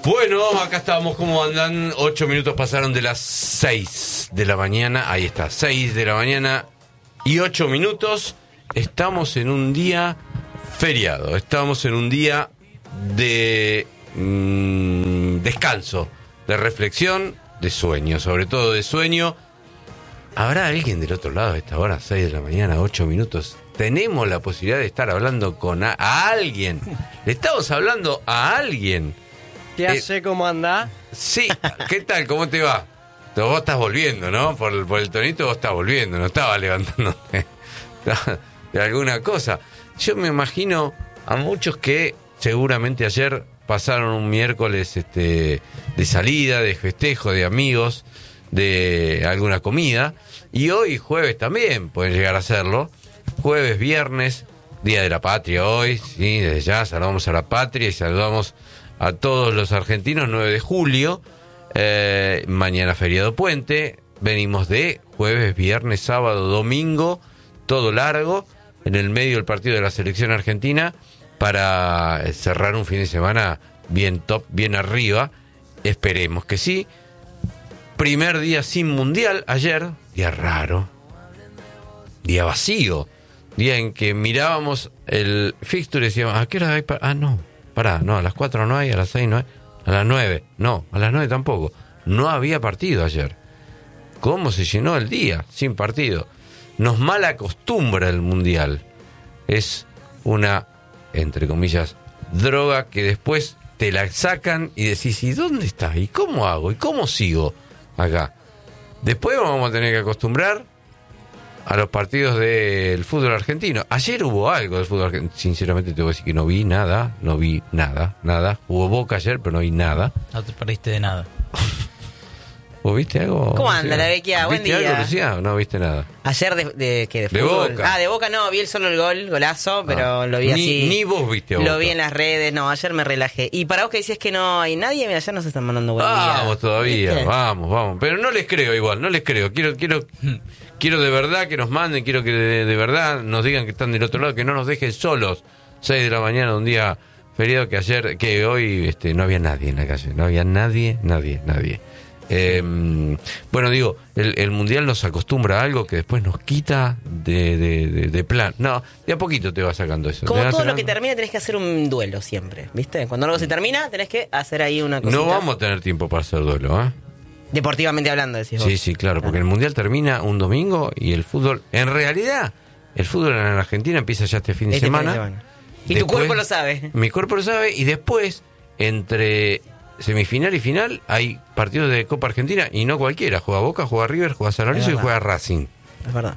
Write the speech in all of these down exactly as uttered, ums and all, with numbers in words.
Bueno, acá estamos, ¿cómo andan? Ocho minutos pasaron de las seis de la mañana. Ahí está, seis de la mañana y ocho minutos. Estamos en un día feriado. Estamos en un día de mmm, descanso, de reflexión, de sueño, sobre todo de sueño. ¿Habrá alguien del otro lado a esta hora, seis de la mañana, ocho minutos? Tenemos la posibilidad de estar hablando con a, a alguien. Le estamos hablando a alguien. ¿Qué hace? Eh, ¿Cómo anda? Sí, ¿qué tal? ¿Cómo te va? Vos estás volviendo, ¿no? Por, por el tonito vos estás volviendo, no estabas levantándote de alguna cosa. Yo me imagino a muchos que seguramente ayer pasaron un miércoles este, de salida, de festejo, de amigos, de alguna comida, y hoy jueves también pueden llegar a hacerlo. Jueves, viernes, Día de la Patria hoy, sí, desde ya saludamos a la patria y saludamos a todos los argentinos. Nueve de julio, eh, mañana feriado puente, venimos de jueves, viernes, sábado, domingo, todo largo, en el medio del partido de la selección argentina, para cerrar un fin de semana bien top, bien arriba, esperemos que sí. Primer día sin mundial ayer, día raro, día vacío, día en que mirábamos el fixture y decíamos, ¿a qué hora hay? Para? Ah, no, pará, no, a las cuatro no hay, a las seis no hay, a las nueve, no, a las nueve tampoco. No había partido ayer. ¿Cómo se llenó el día sin partido? Nos mal acostumbra el mundial. Es una, entre comillas, droga que después te la sacan y decís, ¿y dónde está? ¿Y cómo hago? ¿Y cómo sigo acá? Después vamos a tener que acostumbrar a los partidos del fútbol argentino. Ayer hubo algo del fútbol argentino. Sinceramente te voy a decir que no vi nada, no vi nada, nada. Hubo Boca ayer, pero no vi nada. No te perdiste de nada. ¿Vos viste algo? ¿Cómo anda la Bequia? Buen día. ¿Viste algo, Lucía? No viste nada. Ayer de, de, ¿qué? de De fútbol. Boca. Ah, de Boca no, vi el solo el gol, golazo, pero Ah. lo vi Ni- así. ni vos viste a Boca. Lo vi en las redes, no, ayer me relajé. Y para vos que decís que no hay nadie, mira, ayer nos están mandando buen día. Vamos todavía, ¿Viste? vamos, vamos. Pero no les creo igual, no les creo. Quiero, quiero, quiero de verdad que nos manden, quiero que de, de verdad nos digan que están del otro lado, que no nos dejen solos. Seis de la mañana, un día feriado, que ayer, que hoy este, no había nadie en la calle, no había nadie, nadie, nadie. Eh, bueno, digo, el, el mundial nos acostumbra a algo que después nos quita de, de, de, de plan. No, de a poquito te va sacando eso. Como ¿Te va todo lo sacando? que termina tenés que hacer un duelo siempre, ¿viste? Cuando algo se termina tenés que hacer ahí una cosita. No vamos a tener tiempo para hacer duelo, ¿eh? Deportivamente hablando, decís vos. Sí, sí, claro, porque el mundial termina un domingo y el fútbol, en realidad, el fútbol en Argentina empieza ya este fin de Este fin de semana. semana. Y tu Después- cuerpo lo sabe. Mi cuerpo lo sabe, y después, entre semifinal y final, hay partidos de Copa Argentina, y no cualquiera. Juega Boca, juega River, juega San Lorenzo y verdad. juega Racing. Es verdad.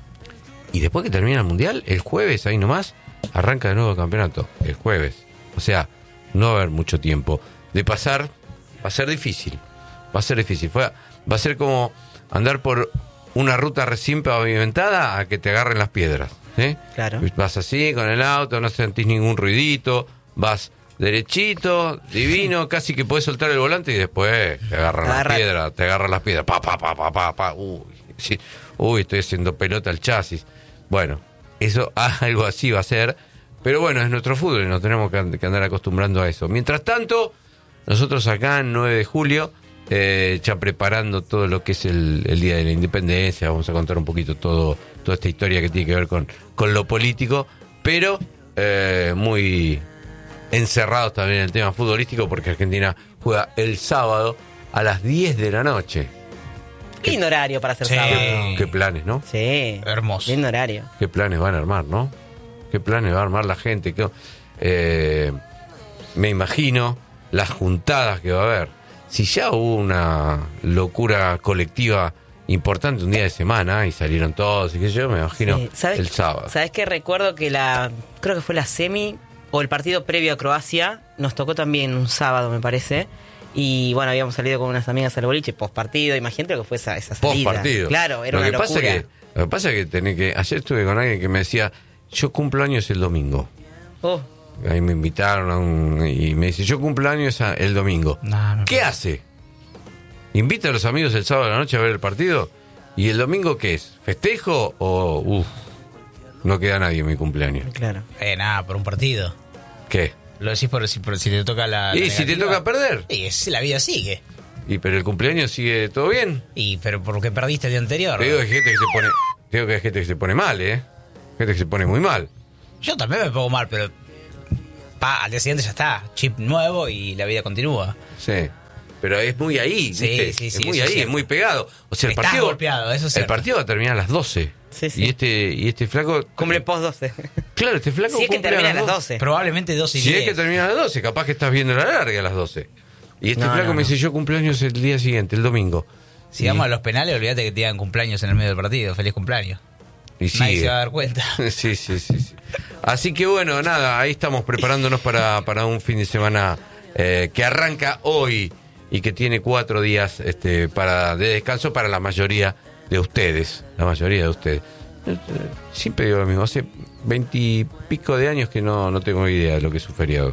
Y después que termina el mundial, el jueves, ahí nomás, arranca de nuevo el campeonato. El jueves. O sea, no va a haber mucho tiempo. De pasar, va a ser difícil. Va a ser difícil. Fue, va a ser como andar por una ruta recién pavimentada a que te agarren las piedras. ¿Sí? Claro. Vas así con el auto, no sentís ningún ruidito, vas derechito, divino, casi que podés soltar el volante y después te agarran Agarra- las piedras, te agarran las piedras, pa, pa, pa, pa, pa, pa. Uy, sí. Uy, estoy haciendo pelota al chasis. Bueno, eso algo así va a ser, pero bueno, es nuestro fútbol y nos tenemos que, que andar acostumbrando a eso. Mientras tanto, nosotros acá en nueve de julio, eh, ya preparando todo lo que es el, el Día de la Independencia, vamos a contar un poquito todo, toda esta historia que tiene que ver con, con lo político, pero eh, muy encerrados también en el tema futbolístico, porque Argentina juega el sábado a las diez de la noche. Lindo horario para hacer Sí. sábado. Qué planes, ¿no? Sí. Hermoso. Lindo horario. Qué planes van a armar, ¿no? Qué planes va a armar la gente. Qué- eh, me imagino las juntadas que va a haber. Si ya hubo una locura colectiva importante un día de semana y salieron todos y qué sé yo, me imagino Sí. ¿Sabes- el sábado. ¿Sabés qué? Recuerdo que la. Creo que fue la semi o el partido previo a Croacia. Nos tocó también un sábado, me parece. Y bueno, habíamos salido con unas amigas al boliche post partido. Imagínate lo que fue esa, esa salida. Post partido. Claro, era lo una que pasa locura. que Lo que pasa es que tenés que. Ayer estuve con alguien que me decía, yo cumplo años el domingo. Oh, Ahí me invitaron a un, y me dice, yo cumplo años a- el domingo. Nah, me ¿Qué parece. hace? ¿Invita a los amigos el sábado de la noche a ver el partido? ¿Y el domingo qué es? ¿Festejo o uff? No queda nadie en mi cumpleaños. claro. Eh, nada, por un partido. ¿Qué? Lo decís por, si, por si te toca la. Y la si te negativa. toca perder. Y es, la vida sigue. Y pero el cumpleaños sigue todo bien. Y pero porque perdiste el día anterior. Te digo que hay gente que se pone. Te digo que hay gente que se pone mal, ¿eh? Gente que se pone muy mal. Yo también me pongo mal, pero. Pa, al día siguiente ya está. Chip nuevo y la vida continúa. Sí. Pero es muy ahí, Sí, ¿viste? sí, sí, es muy eso ahí, es es muy pegado. O sea, el Estás partido. golpeado, eso es El cierto. partido va a terminar a las doce. Sí, sí. Y este, y este flaco. Cumple post doce. Claro, este flaco. Si es que cumple termina a las dos- doce. Probablemente dos y Si diez. es que termina a las doce, capaz que estás viendo la larga a las doce. Y este No, flaco no, me no. dice: yo cumpleaños el día siguiente, el domingo. Si Y- vamos a los penales, olvídate que te digan cumpleaños en el medio del partido. Feliz cumpleaños. Y Nadie sigue. se va a dar cuenta. Sí, sí, sí, sí. Así que bueno, nada, ahí estamos preparándonos para, para un fin de semana eh, que arranca hoy y que tiene cuatro días este, para de descanso para la mayoría de ustedes. La mayoría de ustedes. Eh, Siempre digo lo mismo, hace veintipico de años que no, no tengo idea de lo que es un feriado.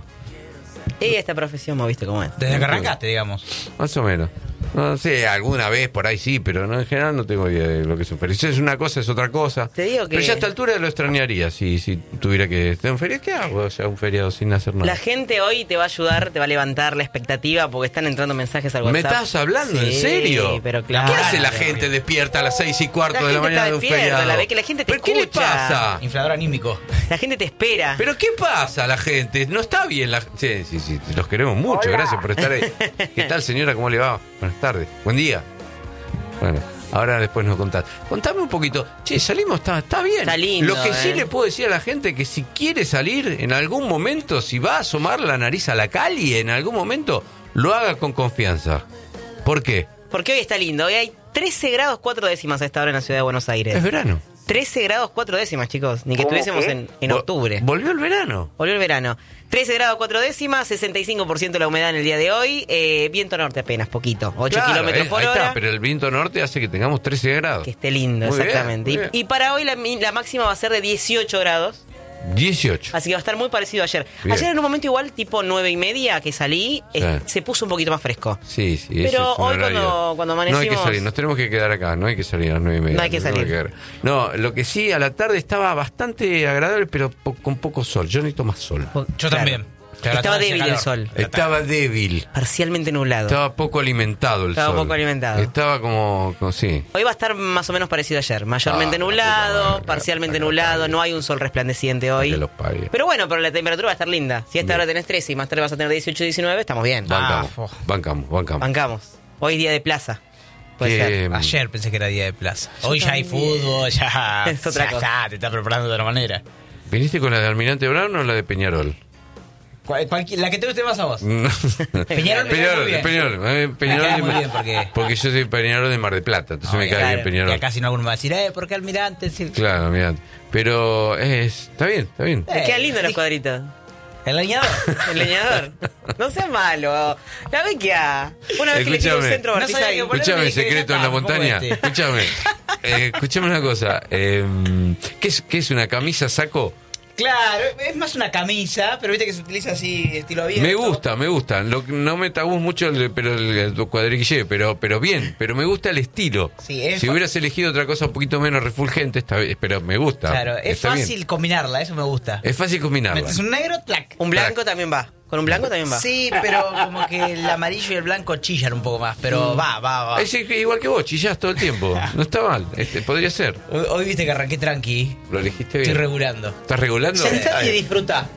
Y esta profesión, ¿vos viste cómo es? Desde que arrancaste, digamos. Más o menos. No sé, alguna vez por ahí sí, pero no, en general no tengo idea de lo que es un feriado. Si es una cosa, es otra cosa. Te digo que- Pero ya a esta altura lo extrañaría si, si tuviera que estar un feriado. ¿Qué hago? O sea, un feriado sin hacer nada. La gente hoy te va a ayudar, te va a levantar la expectativa porque están entrando mensajes al WhatsApp. ¿Me estás hablando? ¿En Sí, serio? pero claro. ¿Qué hace la gente despierta a las seis y cuarto La de la gente mañana está de un despierta, feriado? la ve que la gente te ¿Pero qué le escucha. pasa? Inflador anímico. La gente te espera. ¿Pero qué pasa a la gente? No está bien la Sí, sí, sí, los queremos mucho. Gracias por estar ahí. ¿Qué tal, señora? ¿Cómo le va? Buenas tardes. Buen día. Bueno, ahora después nos contás. Contame un poquito. Che, salimos, está, está bien. Está lindo, Lo que sí eh. le puedo decir a la gente que si quiere salir en algún momento, si va a asomar la nariz a la calle en algún momento, lo haga con confianza. ¿Por qué? Porque hoy está lindo. Hoy hay trece grados cuatro décimas a esta hora en la ciudad de Buenos Aires. Es verano. trece grados cuatro décimas, chicos. Ni que ¿Cómo estuviésemos qué? en, en Vol- octubre. Volvió el verano. Volvió el verano. trece grados cuatro décimas, sesenta y cinco por ciento la humedad en el día de hoy. Eh, viento norte apenas, poquito. ocho Claro, kilómetros eh, por ahí hora. está, pero el viento norte hace que tengamos trece grados. Que esté lindo, Muy bien, exactamente. muy Y- bien. y, para hoy la, mi- la máxima va a ser de dieciocho grados. dieciocho. Así que va a estar muy parecido a ayer. Bien. Ayer en un momento igual, tipo nueve y media que salí, Sí. eh, se puso un poquito más fresco. Sí, sí. Pero ese es un hoy horario. cuando- cuando No hay que amanecimos- salir, nos tenemos que quedar acá, no hay que salir a las nueve y media. No hay que nos tenemos salir. quedar. No, lo que sí, a la tarde estaba bastante agradable, pero po- con poco sol. Yo necesito más sol. Yo Claro. también. Que ahora Estaba hace débil el calor. sol. Estaba débil. Parcialmente nublado. Estaba poco alimentado el Estaba sol. poco alimentado. Estaba como, como sí. Hoy va a estar más o menos parecido a ayer. Mayormente Ah, la nublado, puta madre, parcialmente la nublado. puta No hay un sol resplandeciente hoy. Que los pague. Pero bueno, pero la temperatura va a estar linda. Si a esta Bien. hora tenés trece y más tarde vas a tener dieciocho, diecinueve, estamos bien. Bancamos, Ah, bancamos, bancamos. Bancamos. Hoy es día de plaza. Puede Que- ser. Ayer pensé que era día de plaza. Hoy ya hay también. fútbol, ya. Es otra ya cosa. está, te estás preparando de otra manera. ¿Viniste con la de Almirante Brown o la de Peñarol? Cual- cualquier- la que te guste más a vos. No. Peñarol me cae Peñarol, muy bien. Peñarol, eh, Peñarol Me cae de muy Mar- bien porque- porque yo soy Peñarol de Mar del Plata, entonces No, me y cae claro, bien Peñarol. Y acá si no alguno va a decir, eh, ¿por qué Almirante? Sí. Claro, mira. Pero es, está bien, está bien. Me Eh, quedan lindos los sí. cuadritos. ¿El leñador? El leñador. No seas malo. La ve que a. Una vez que le tiro un Escúchame. centro No Bartiza sabía ahí. que poner- Escúchame, que secreto ya en la está, montaña. pongo este. Escúchame. Eh, escúchame una cosa. Eh, ¿qué, es, ¿Qué es una camisa saco? Claro, es más una camisa, pero viste que se utiliza así, estilo abierto. Me gusta, me gusta. Lo, no me tabús mucho el, pero el, el cuadrillé, pero, pero bien. Pero me gusta el estilo. Sí, es si fa- hubieras elegido otra cosa un poquito menos refulgente, está bien, pero me gusta. Claro, es está bien. fácil combinarla, eso me gusta. Es fácil combinarla. Metes un negro, tlac. Un blanco también va. Con un blanco también va. Sí, pero como que el amarillo y el blanco chillan un poco más, pero va, va, va. Es igual que vos, chillás todo el tiempo. No está mal. Este, podría ser. Hoy, hoy viste que arranqué tranqui, Lo elegiste estoy bien. regulando. ¿Estás regulando? Sentate y Ay. disfruta.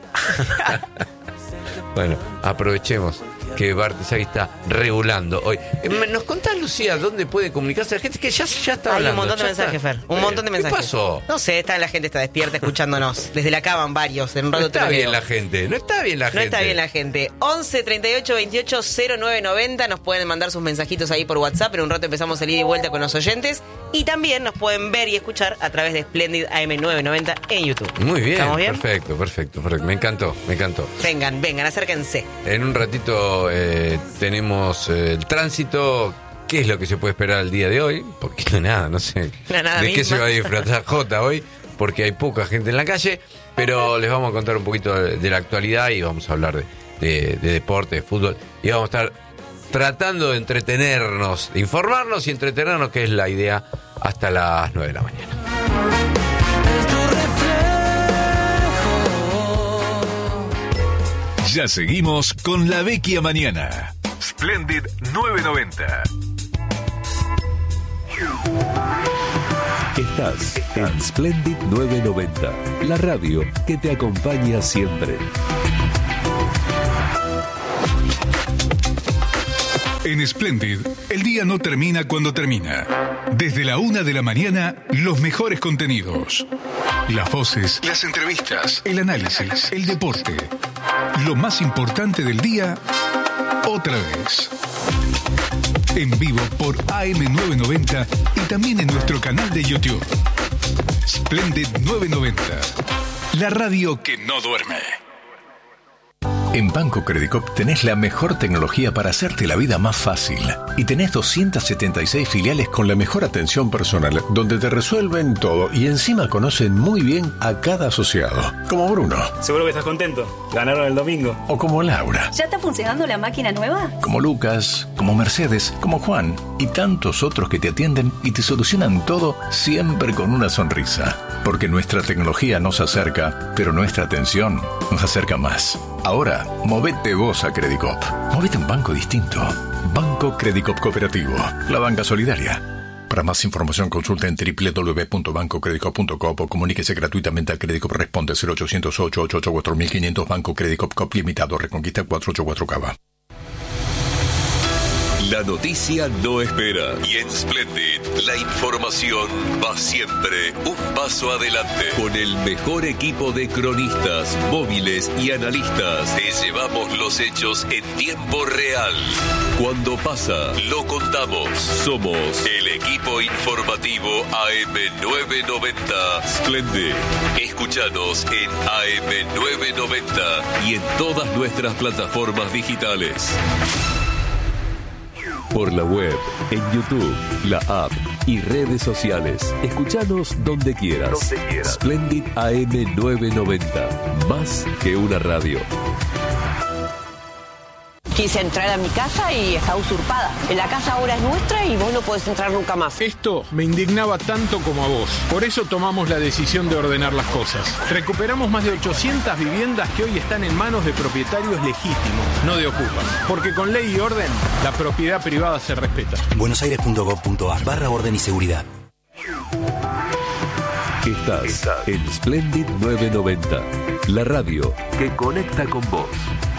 Bueno, aprovechemos que Bartesagui está regulando hoy. Eh, me- ¿Nos contás, Lucía, dónde puede comunicarse la gente? Que ya, ya está Hay hablando. un montón de ya mensajes, está. Fer. Un Eh, montón de mensajes. ¿Qué pasó? No sé, está, la gente está despierta escuchándonos. Desde la cama van varios. En un No rato está te lo bien leo. la gente. No está bien la No gente. está bien la gente. once treinta y ocho veintiocho cero nueve noventa. Nos pueden mandar sus mensajitos ahí por WhatsApp. En un rato empezamos a salir y vuelta con los oyentes. Y también nos pueden ver y escuchar a través de Splendid A M novecientos noventa en YouTube. Muy bien. ¿Estamos bien? Perfecto, perfecto, perfecto. Me encantó, me encantó. Vengan, vengan, acérquense. En un ratito eh, tenemos eh, el tránsito. ¿Qué es lo que se puede esperar el día de hoy? Porque no nada, no sé. La nada ¿De qué misma. se va a disfrutar Jota hoy? Porque hay poca gente en la calle. Pero les vamos a contar un poquito de, de la actualidad y vamos a hablar de, de- de deporte, de fútbol. Y vamos a estar tratando de entretenernos, de informarnos y entretenernos, que es la idea, hasta las nueve de la mañana. Ya seguimos con La Vecchia Mañana. Splendid nueve noventa. Estás en Splendid nueve noventa, la radio que te acompaña siempre. En Splendid, el día no termina cuando termina. Desde la una de la mañana, los mejores contenidos. Las voces, las entrevistas, el análisis, el deporte. Lo más importante del día, otra vez. En vivo por A M novecientos noventa y también en nuestro canal de YouTube. Splendid novecientos noventa, la radio que no duerme. En Banco Credicop tenés la mejor tecnología para hacerte la vida más fácil. Y tenés doscientas setenta y seis filiales con la mejor atención personal, donde te resuelven todo y encima conocen muy bien a cada asociado. Como Bruno. Seguro que estás contento. Ganaron el domingo. O como Laura. ¿Ya está funcionando la máquina nueva? Como Lucas, como Mercedes, como Juan y tantos otros que te atienden y te solucionan todo siempre con una sonrisa. Porque nuestra tecnología nos acerca, pero nuestra atención nos acerca más. Ahora, movete vos a Credicop. Movete a un banco distinto. Banco Credicop Cooperativo. La banca solidaria. Para más información consulta en doble u doble u doble u punto banco credicop punto com o comuníquese gratuitamente a Credicop. Responde cero ochocientos ocho ochenta y ocho cuatro mil quinientos. Banco Credicop Cop Limitado. Reconquista cuatrocientos ochenta y cuatro Cava. La noticia no espera y en Splendid la información va siempre un paso adelante. Con el mejor equipo de cronistas, móviles y analistas te llevamos los hechos en tiempo real. Cuando pasa, lo contamos. Somos el equipo informativo A M novecientos noventa Splendid. Escúchanos en A M novecientos noventa y en todas nuestras plataformas digitales. Por la web, en YouTube, la app y redes sociales. Escuchanos donde quieras. Donde quieras. Splendid A M novecientos noventa. Más que una radio. Quise entrar a mi casa y está usurpada. La casa ahora es nuestra y vos no podés entrar nunca más. Esto me indignaba tanto como a vos. Por eso tomamos la decisión de ordenar las cosas. Recuperamos más de ochocientas viviendas que hoy están en manos de propietarios legítimos, no de ocupas. Porque con ley y orden, la propiedad privada se respeta. buenosaires punto gov punto ar barra orden y seguridad. Estás en Splendid novecientos noventa, la radio que conecta con vos.